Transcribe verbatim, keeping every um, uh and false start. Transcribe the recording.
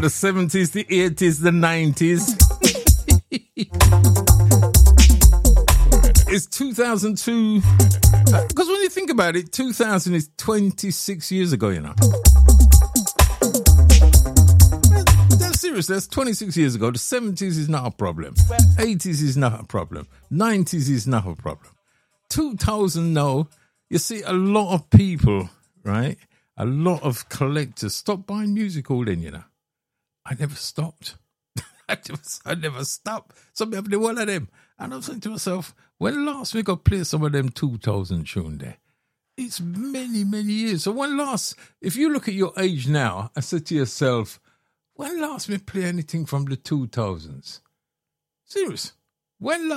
the seventies, the eighties, the nineties. It's two thousand two. Because when you think about it, two thousand is twenty-six years ago, you know. That's serious. That's twenty-six years ago. The seventies is not a problem. eighties is not a problem. nineties is not a problem. two thousand, no. You see, a lot of people, right? A lot of collectors stopped buying music all then, you know. I never stopped. I, never, I never stopped. Some of them, one of them. And I'm saying to myself, when last we got play some of them two thousand tune there? It's many, many years. So when last, if you look at your age now and say to yourself, when last we play anything from the two thousands? Serious. When last?